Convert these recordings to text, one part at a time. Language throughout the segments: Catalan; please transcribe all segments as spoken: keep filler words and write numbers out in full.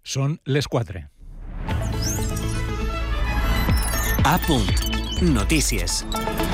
Són les quatre. A punt. Notícies.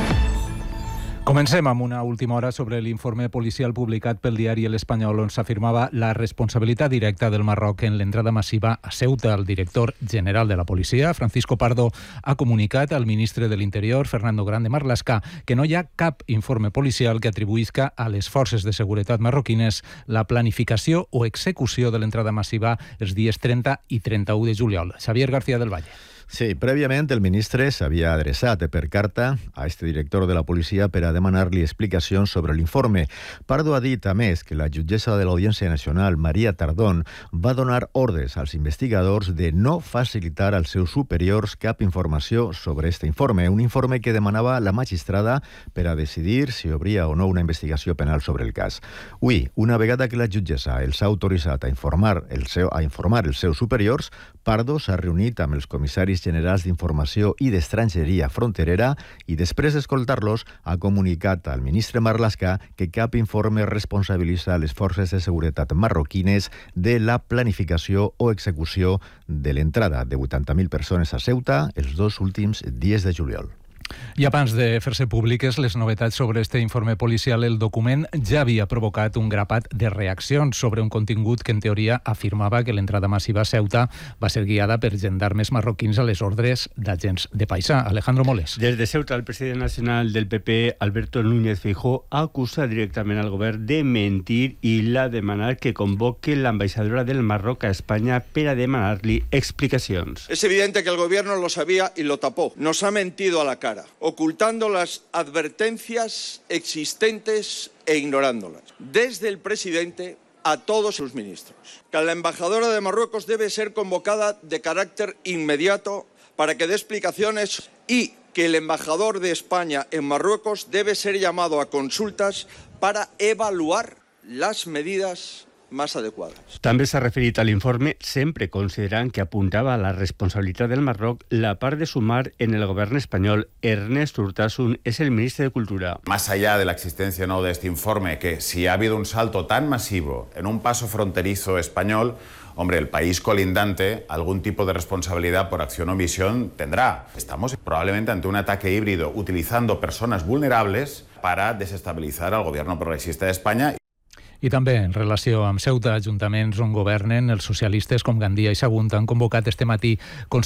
Comencem amb una última hora sobre l'informe policial publicat pel diari El Espanyol, on s'afirmava la responsabilitat directa del Marroc en l'entrada massiva a Ceuta. El director general de la policia, Francisco Pardo, ha comunicat al ministre de l'Interior, Fernando Grande Marlaska, que no hi ha cap informe policial que atribuïsca a les forces de seguretat marroquines la planificació o execució de l'entrada massiva els dies trenta i trenta-u de juliol. Xavier García del Valle. Sí, prèviament el ministre s'havia adreçat per carta a este director de la policia per a demanar-li explicacions sobre l'informe. Pardo ha dit, a més, que la jutgessa de l'Audiència Nacional, Maria Tardón, va donar ordres als investigadors de no facilitar als seus superiors cap informació sobre este informe, un informe que demanava la magistrada per a decidir si obria o no una investigació penal sobre el cas. Ui, una vegada que la jutgessa els ha autoritzat a informar, el seu, a informar els seus superiors, Pardo s'ha reunit amb els comissaris generals d'Informació i d'Estrangeria Fronterera i després d'escoltar-los ha comunicat al ministre Marlaska que cap informe responsabilitza les forces de seguretat marroquines de la planificació o execució de l'entrada de vuitanta mil persones a Ceuta els dos últims dies de juliol. I abans de fer-se públiques les novetats sobre este informe policial, el document ja havia provocat un grapat de reaccions sobre un contingut que en teoria afirmava que l'entrada massiva a Ceuta va ser guiada per gendarmes marroquins a les ordres d'agents de paisà. Alejandro Moles. Des de Ceuta, el president nacional del P P, Alberto Núñez Feijóo, ha acusat directament al govern de mentir i l'ha demanat que convoque l'ambaixadora del Marroc a Espanya per a demanar-li explicacions. Es evidente que el gobierno lo sabía y lo tapó. Nos ha mentido a la cara, ocultando las advertencias existentes e ignorándolas. Desde el presidente a todos sus ministros. Que la embajadora de Marruecos debe ser convocada de carácter inmediato para que dé explicaciones y que el embajador de España en Marruecos debe ser llamado a consultas para evaluar las medidas más adequades. També s'ha referit a l'informe, sempre considerant que apuntava a la responsabilitat del Marroc la part de sumar en el gobierno español. Ernest Urtasun es el ministro de Cultura. Más allá de la existencia o no de este informe, que si ha habido un salto tan masivo en un paso fronterizo español, hombre, el país colindante algún tipo de responsabilidad por acción o omisión tendrá. Estamos probablemente ante un ataque híbrido utilizando personas vulnerables para desestabilizar al gobierno progresista de España. I també en relació amb Ceuta, ajuntaments on governen els socialistes com Gandia i Sagunt han convocat este matí